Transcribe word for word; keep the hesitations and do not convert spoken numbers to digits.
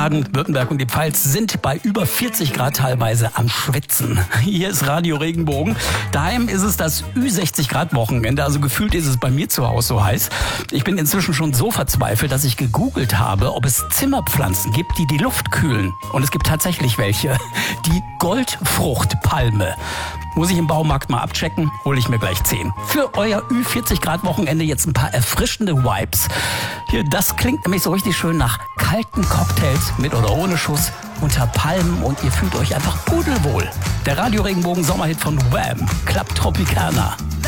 Baden-Württemberg und die Pfalz sind bei über vierzig Grad teilweise am Schwitzen. Hier ist Radio Regenbogen. Daheim ist es das Ü sechzig Grad Wochenende, also gefühlt ist es bei mir zu Hause so heiß. Ich bin inzwischen schon so verzweifelt, dass ich gegoogelt habe, ob es Zimmerpflanzen gibt, die die Luft kühlen. Und es gibt tatsächlich welche. Die Goldfruchtpalme. Muss ich im Baumarkt mal abchecken, hole ich mir gleich zehn. Für euer Ü vierzig Grad Wochenende jetzt ein paar erfrischende Vibes. Hier, das klingt nämlich so richtig schön nach kalten Cocktails mit oder ohne Schuss unter Palmen und ihr fühlt euch einfach pudelwohl. Der Radio Regenbogen Sommerhit von Wham! Club Tropicana.